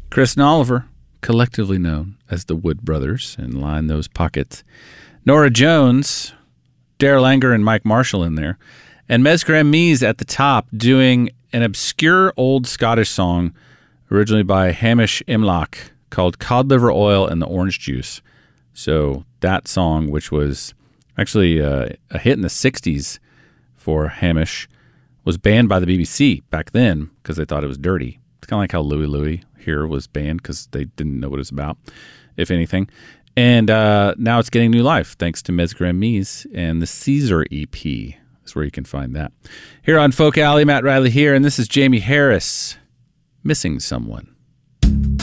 Chris and Oliver, collectively known as the Wood Brothers, and Line Those Pockets. Nora Jones, Darrell Anger, and Mike Marshall in there. And Mescaram Mies at the top doing an obscure old Scottish song originally by Hamish Imlach called Cod Liver Oil and the Orange Juice. So that song, which was actually a hit in the 60s for Hamish, was banned by the BBC back then because they thought it was dirty. It's kind of like how Louie Louie here was banned because they didn't know what it was about, if anything. And now it's getting new life thanks to Mescaram Mies and the Caesar EP. That's where you can find that. Here on Folk Alley, Matt Riley here, and this is Jamie Harris, Missing Someone.